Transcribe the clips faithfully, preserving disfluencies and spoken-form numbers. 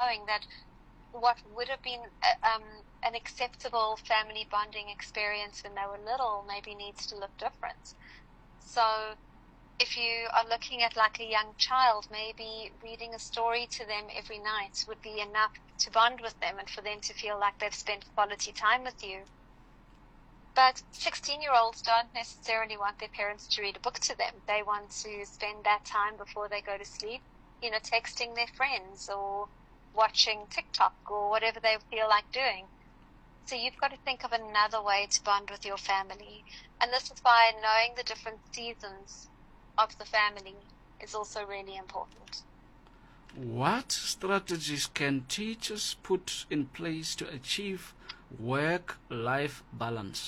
showing that what would have been uh, um, an acceptable family bonding experience when they were little maybe needs to look different. So if you are looking at like a young child, maybe reading a story to them every night would be enough to bond with them and for them to feel like they've spent quality time with you. But sixteen-year-olds don't necessarily want their parents to read a book to them. They want to spend that time before they go to sleep, you know, texting their friends or watching TikTok or whatever they feel like doing. So you've got to think of another way to bond with your family. And this is why knowing the different seasons of the family is also really important. What strategies can teachers put in place to achieve work-life balance?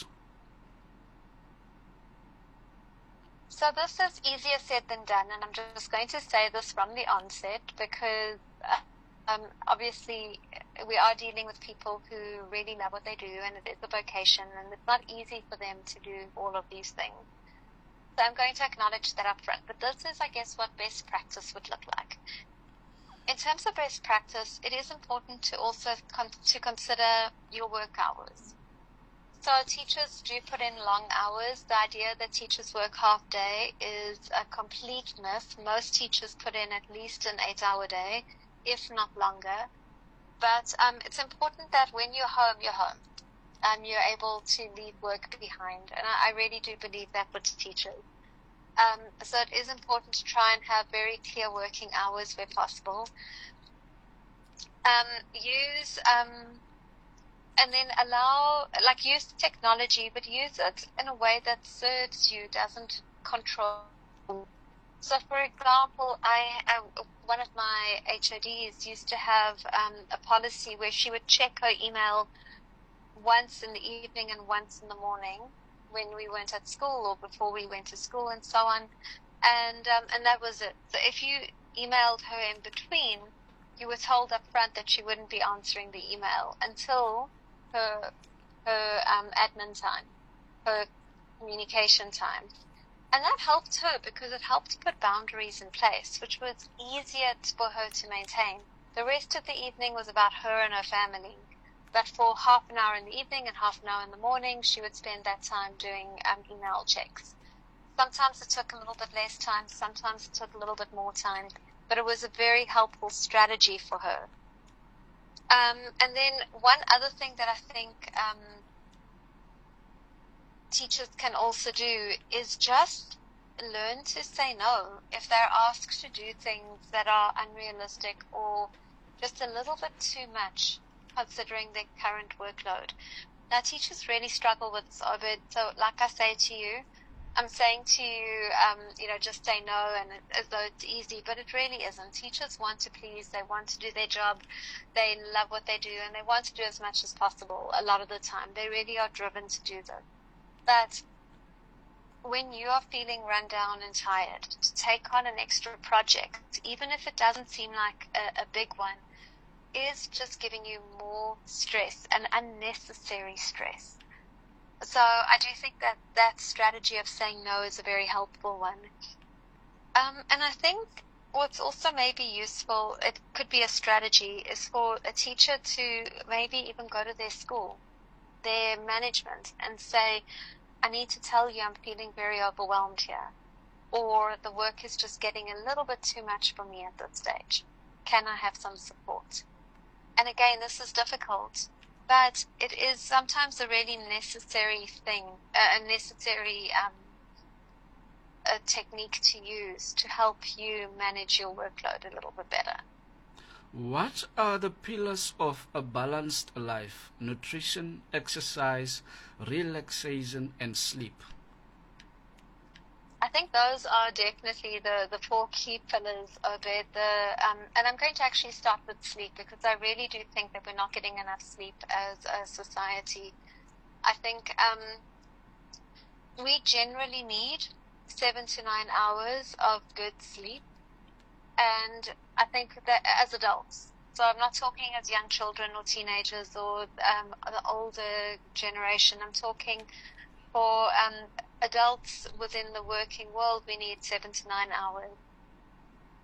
So this is easier said than done, and I'm just going to say this from the onset because uh, Um, obviously, we are dealing with people who really love what they do, and it is a vocation, and it's not easy for them to do all of these things. So I'm going to acknowledge that up front. But this is, I guess, what best practice would look like. In terms of best practice, it is important to also con- to consider your work hours. So teachers do put in long hours. The idea that teachers work half day is a complete myth. Most teachers put in at least an eight-hour day, if not longer. But um, it's important that when you're home, you're home. Um, you're able to leave work behind. And I, I really do believe that with teachers. Um, so it is important to try and have very clear working hours where possible. Um, use, um, and then allow, like use technology, but use it in a way that serves you, doesn't control. So, for example, I uh, one of my H O Ds used to have um, a policy where she would check her email once in the evening and once in the morning when we weren't at school or before we went to school and so on. And um, and that was it. So if you emailed her in between, you were told up front that she wouldn't be answering the email until her, her um, admin time, her communication time. And that helped her because it helped to put boundaries in place, which was easier for her to maintain. The rest of the evening was about her and her family. But for half an hour in the evening and half an hour in the morning, she would spend that time doing um, email checks. Sometimes it took a little bit less time, sometimes it took a little bit more time, but it was a very helpful strategy for her. Um, and then one other thing that I think um, teachers can also do is just learn to say no if they're asked to do things that are unrealistic or just a little bit too much considering their current workload. Now, teachers really struggle with this, Obed. So like I say to you, I'm saying to you, um, you know, just say no and it, as though it's easy, but it really isn't. Teachers want to please, they want to do their job, they love what they do, and they want to do as much as possible a lot of the time. They really are driven to do this. But when you are feeling run down and tired, to take on an extra project, even if it doesn't seem like a, a big one, is just giving you more stress and unnecessary stress. So I do think that that strategy of saying no is a very helpful one. Um, and I think what's also maybe useful, it could be a strategy, is for a teacher to maybe even go to their school, their management, and say, I need to tell you I'm feeling very overwhelmed here, or the work is just getting a little bit too much for me at this stage. Can I have some support? And again, this is difficult, but it is sometimes a really necessary thing, a necessary um, a technique to use to help you manage your workload a little bit better. What are the pillars of a balanced life? Nutrition, exercise, relaxation, and sleep. I think those are definitely the, the four key pillars of it. The, um, and I'm going to actually start with sleep because I really do think that we're not getting enough sleep as a society. I think um, we generally need seven to nine hours of good sleep. And I think that as adults, so I'm not talking as young children or teenagers or um, the older generation, I'm talking for um, adults within the working world, we need seven to nine hours.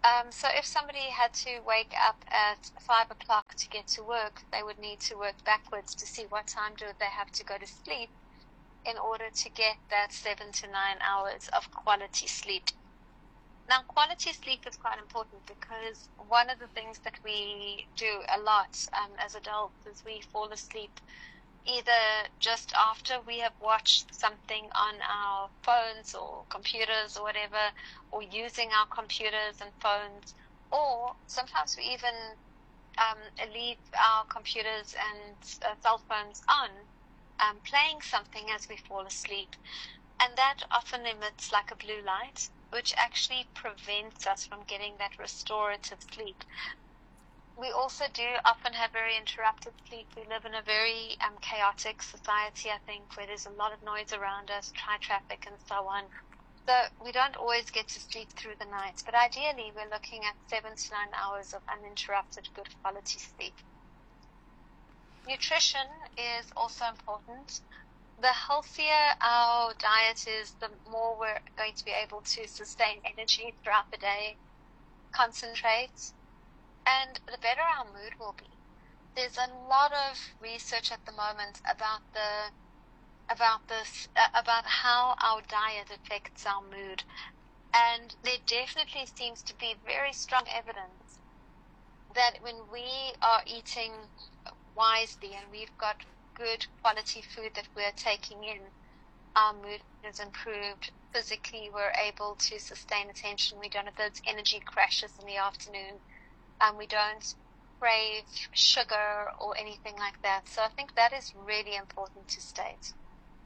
Um, so if somebody had to wake up at five o'clock to get to work, they would need to work backwards to see what time do they have to go to sleep in order to get that seven to nine hours of quality sleep. Now, quality sleep is quite important because one of the things that we do a lot um, as adults is we fall asleep either just after we have watched something on our phones or computers or whatever, or using our computers and phones, or sometimes we even um, leave our computers and uh, cell phones on, um, playing something as we fall asleep. And that often emits like a blue light, which actually prevents us from getting that restorative sleep. We also do often have very interrupted sleep. We live in a very um, chaotic society, I think, where there's a lot of noise around us, traffic and so on. So we don't always get to sleep through the night. But ideally, we're looking at seven to nine hours of uninterrupted, good quality sleep. Nutrition is also important. The healthier our diet is, the more we're going to be able to sustain energy throughout the day, concentrate, and the better our mood will be. There's a lot of research at the moment about the about this uh, about how our diet affects our mood, and there definitely seems to be very strong evidence that when we are eating wisely and we've got good quality food that we're taking in, our mood is improved. Physically, we're able to sustain attention. We don't have those energy crashes in the afternoon. Um, we don't crave sugar or anything like that. So I think that is really important to state.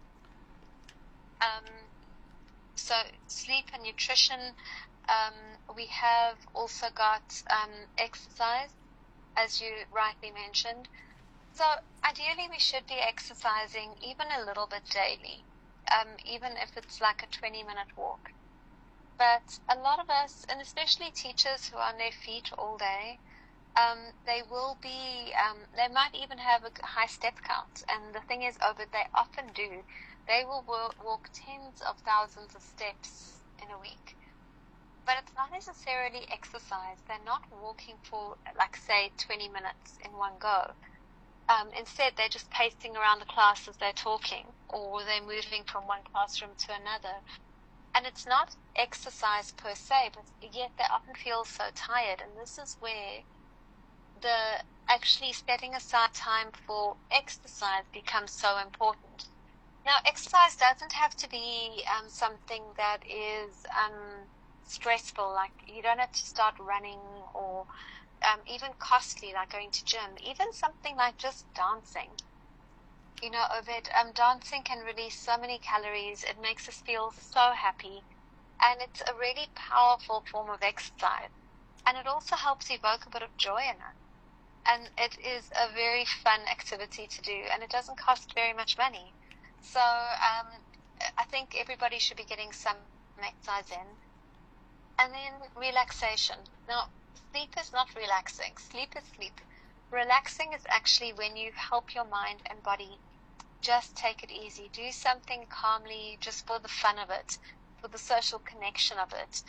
Um, so sleep and nutrition. Um, we have also got um, exercise, as you rightly mentioned. So ideally we should be exercising even a little bit daily, um, even if it's like a twenty minute walk. But a lot of us, and especially teachers who are on their feet all day, um, they will be, um, they might even have a high step count. And the thing is, oh, but they often do. They will walk tens of thousands of steps in a week. But it's not necessarily exercise. They're not walking for, like, say, twenty minutes in one go. Um, instead, they're just pacing around the class as they're talking, or they're moving from one classroom to another. And it's not exercise per se, but yet they often feel so tired. And this is where the actually setting aside time for exercise becomes so important. Now, exercise doesn't have to be um, something that is um, stressful. Like, you don't have to start running or um, even costly, like going to gym. Even something like just dancing. You know, Obed, um, dancing can release so many calories. It makes us feel so happy. And it's a really powerful form of exercise. And it also helps evoke a bit of joy in us. And it is a very fun activity to do. And it doesn't cost very much money. So um, I think everybody should be getting some exercise in. And then relaxation. Now, sleep is not relaxing. Sleep is sleep. Relaxing is actually when you help your mind and body just take it easy. Do something calmly just for the fun of it, for the social connection of it.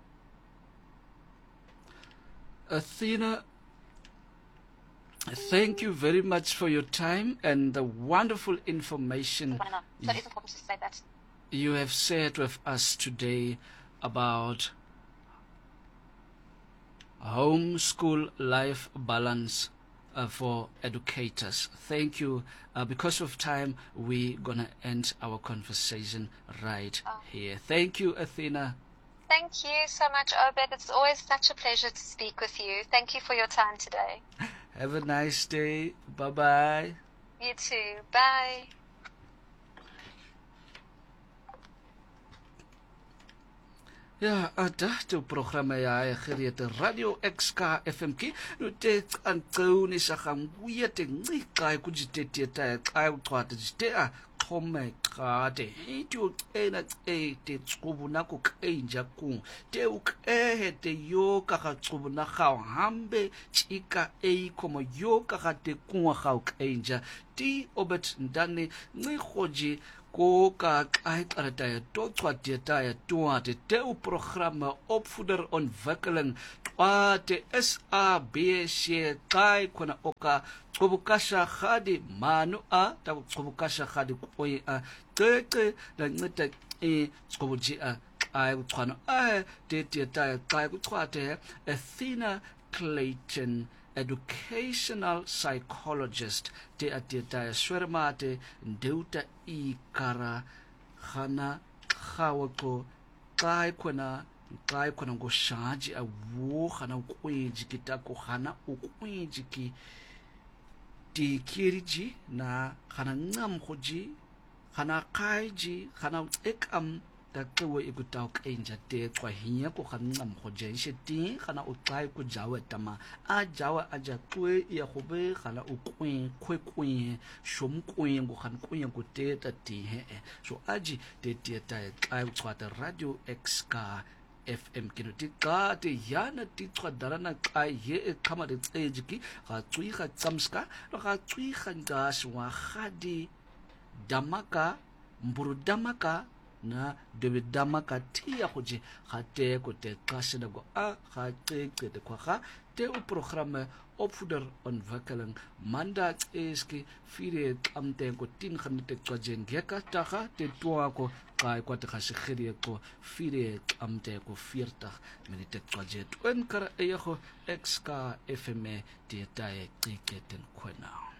Athena, thank you very much for your time and the wonderful information So it is important to say that. You have shared with us today about homeschool life balance uh, for educators. Thank you. Uh, because of time, we're going to end our conversation right oh. here. Thank you, Athena. Thank you so much, Obed. It's always such a pleasure to speak with you. Thank you for your time today. Have a nice day. Bye-bye. You too. Bye. Ja, dat toe programme ja gereede Radio X K F M K no te antoni sa gamwe te nqika kujitete ta xa uxwathe jite a xhome qade itu ena te te tsubuna ku kenja ku te uke te yo ka ga tsubuna ga hambe chika e como yo ka ga te ku ga kenja ti obet ndane nqoji ko ka xaxarata ya to xwathe ta ya to te te programme opvoeder ontwikkeling Ate S A B she kai kona oka chobukasha khadi manu a ta chobukasha khadi koi a tete la ngita e chobuji a ai uchwana a te te ta kai uchwate Athena Clayton, educational psychologist, te atieta swermate deuta I kara khana khawako kai kona kai kona go shaji a wo khana kwiji kitako khana ukwiji ki ti kiriji na khana ngam khoji khana kaiji khana ekam ta tsewe ikutaw kainja te kwa hinya ko khangam khoje sheti khana utlai ku jawe tama a jawa aja twe ya khobe khala ukwin kwekwin shom kwin go khan kwin go te ta ti he so aji te te ta kai tswata Radio X K F M kino ti ka te yana ti tswadara na kai ye e kama de tsejiki ga tsui ga tsamska lo ga tsui ga ndaswa khadi damaka mburu damaka na David damaka tia khoji khate ko te kasena go a khate te kwa kha te u programme opvoeder ontwikkeling mandat eski fire amte ko tin khanite tsajen geka taga te toa ko kai kwa te khashigiri ko fire amte ko forty minute tsajet en kar e go X K F M te tae tiketen khona